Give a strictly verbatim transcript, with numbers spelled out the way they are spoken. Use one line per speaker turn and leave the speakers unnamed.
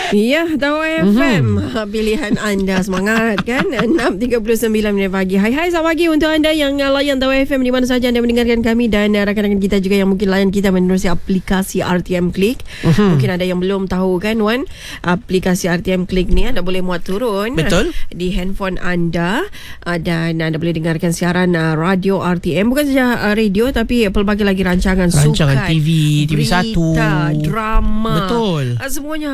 Ya, Dawai F M, mm-hmm. pilihan anda. Semangat kan. enam tiga puluh sembilan minit pagi. Hai hai, selamat pagi untuk anda yang layan Dawai F M di mana saja anda mendengarkan kami, dan rakan-rakan kita juga yang mungkin layan kita menerusi aplikasi R T M Click. Mm-hmm. Mungkin ada yang belum tahu kan, Wan, aplikasi R T M Click ni anda boleh muat turun.
Betul.
Di handphone anda, dan anda boleh dengarkan siaran radio R T M. Bukan saja radio, tapi pelbagai lagi rancangan,
rancangan
sukan,
T V, T V satu,
berita, drama.
Betul.
Semuanya